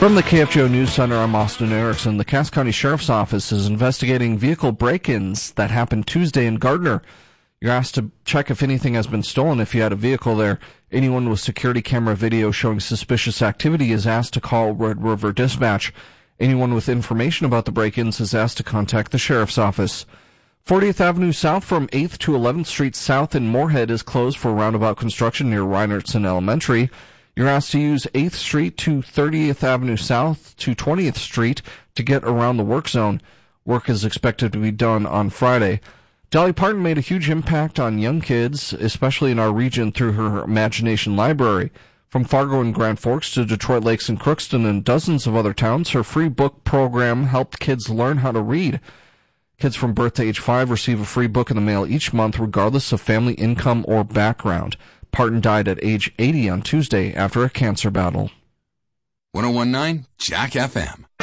From the KFGO News Center, I'm Austin Erickson. The Cass County Sheriff's Office is investigating vehicle break-ins that happened Tuesday in Gardner. You're asked to check if anything has been stolen if you had a vehicle there. Anyone with security camera video showing suspicious activity is asked to call Red River Dispatch. Anyone with information about the break-ins is asked to contact the Sheriff's Office. 40th Avenue South from 8th to 11th Street South in Moorhead is closed for roundabout construction near Reinertson Elementary. You're asked to use 8th Street to 30th Avenue South to 20th Street to get around the work zone. Work is expected to be done on Friday. Dolly Parton made a huge impact on young kids, especially in our region, through her Imagination Library. From Fargo and Grand Forks to Detroit Lakes and Crookston and dozens of other towns, her free book program helped kids learn how to read. Kids from birth to age 5 receive a free book in the mail each month, regardless of family income or background. Parton died at age 80 on Tuesday after a cancer battle. 101.9 Jack FM.